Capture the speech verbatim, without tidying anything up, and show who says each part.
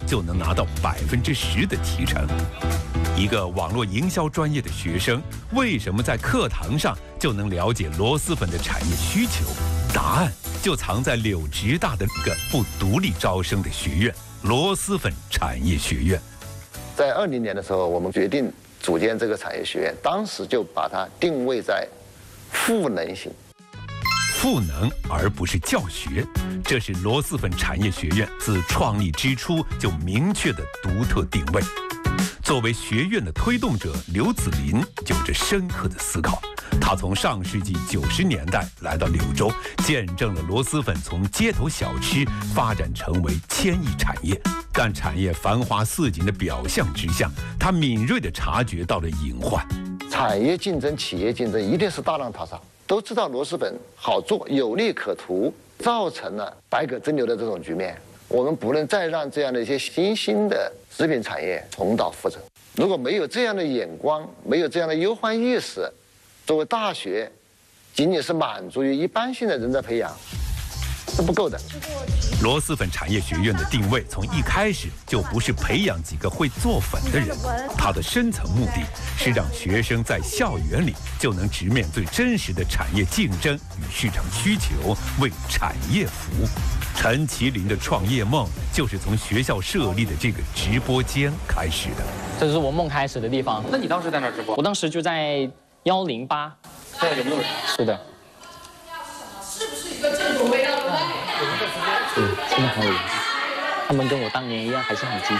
Speaker 1: 就能拿到百分之十的提成。一个网络营销专业的学生，为什么在课堂上就能了解螺蛳粉的产业需求？答案就藏在柳直大的那个不独立招生的学院——螺蛳粉产业学院。
Speaker 2: 在二零年的时候，我们决定组建这个产业学院，当时就把它定位在赋能型。
Speaker 1: 赋能而不是教学，这是螺蛳粉产业学院自创立之初就明确的独特定位。作为学院的推动者，刘子霖有着深刻的思考。他从上世纪九十年代来到柳州，见证了螺蛳粉从街头小吃发展成为千亿产业。但产业繁华似锦的表象之下，他敏锐地察觉到了隐患。
Speaker 2: 产业竞争、企业竞争一定是大浪淘沙。都知道螺蛳粉好做、有利可图，造成了百舸争流的这种局面。我们不能再让这样的一些新兴的食品产业重蹈覆辙。如果没有这样的眼光，没有这样的忧患意识，作为大学仅仅是满足于一般性的人才培养是不够的。
Speaker 1: 螺蛳粉产业学院的定位从一开始就不是培养几个会做粉的人，它的深层目的是让学生在校园里就能直面最真实的产业竞争与市场需求，为产业服务。陈麒麟的创业梦就是从学校设立的这个直播间开始的。
Speaker 3: 这就是我梦开始的地方。
Speaker 4: 那你当时在哪儿直播？
Speaker 3: 我当时就在幺零八。
Speaker 4: 现在有没有人？
Speaker 3: 是的。
Speaker 5: 是不是一个正宗味道的？
Speaker 3: 嗯，现在还有人，他们跟我当年一样，还是很积极。